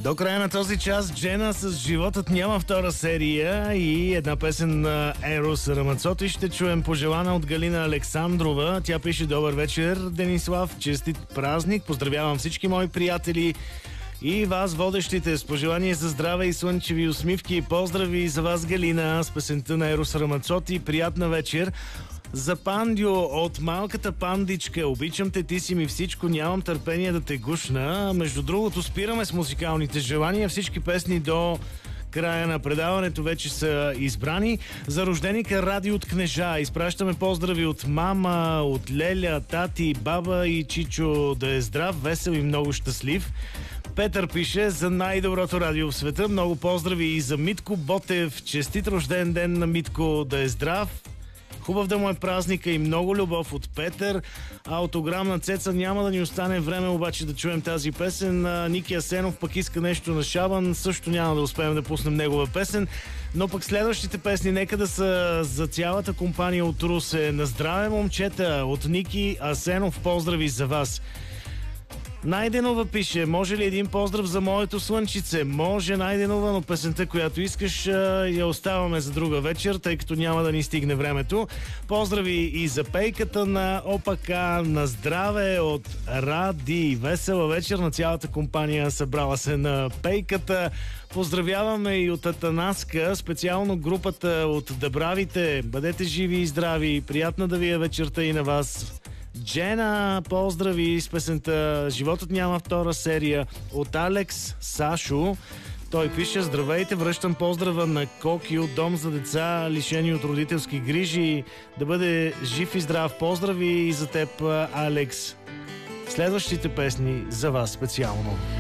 До края на този час Джена с "Животът няма втора серия" и една песен на Ерос Рамацоти ще чуем, пожелана от Галина Александрова. Тя пише: "Добър вечер, Денислав, честит празник, поздравявам всички мои приятели и вас, водещите, с пожелание за здраве и слънчеви усмивки. Поздрави за вас, Галина, с песента на Ерос Рамацоти. Приятна вечер. За Пандио от малката пандичка. Обичам те, ти си ми всичко, нямам търпение да те гушна." Между другото, спираме с музикалните желания. Всички песни до края на предаването вече са избрани. За рожденика Ради от Кнежа изпращаме поздрави от мама, от леля, тати, баба и чичо. Да е здрав, весел и много щастлив. Петър пише: "За най-доброто радио в света. Много поздрави и за Митко Ботев. Честит рожден ден на Митко, да е здрав. Хубав да му е празника и много любов" от Петър. Автограм на Цеца: "Няма да ни остане време обаче да чуем тази песен. Ники Асенов пък иска нещо на Шабан. Също няма да успеем да пуснем негова песен. Но пък следващите песни нека да са за цялата компания от Русе. На здраве, момчета, от Ники Асенов. Поздрави за вас." Найденова пише: "Може ли един поздрав за моето слънчице?" Може, Найденова, но песента, която искаш, я оставаме за друга вечер, тъй като няма да ни стигне времето. Поздрави и за пейката на ОПК. На здраве от Ради. Весела вечер на цялата компания, събрала се на пейката. Поздравяваме и от Атанаска, специално групата от Дъбравите. Бъдете живи и здрави. Приятна да ви е вечерта и на вас. Джена, поздрави с песента "Животът няма втора серия" от Алекс Сашо. Той пише: "Здравейте, връщам поздрава на Коки от дом за деца, лишени от родителски грижи. Да бъде жив и здрав." Поздрави и за теб, Алекс. Следващите песни за вас специално.